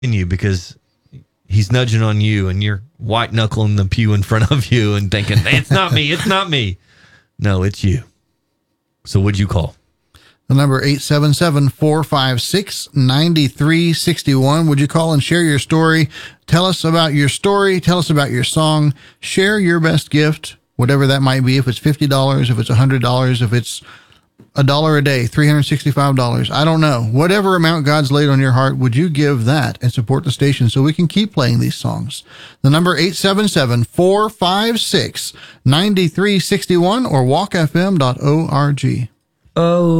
in you because he's nudging on you and you're white knuckling the pew in front of you and thinking, it's not me. It's not me. No, it's you. So would you call? The number 877-456-9361. Would you call and share your story? Tell us about your story. Tell us about your song. Share your best gift, whatever that might be. If it's $50, if it's $100, if it's $1 a day, $365. I don't know. Whatever amount God's laid on your heart, would you give that and support the station so we can keep playing these songs? The number 877-456-9361 or walkfm.org. Oh.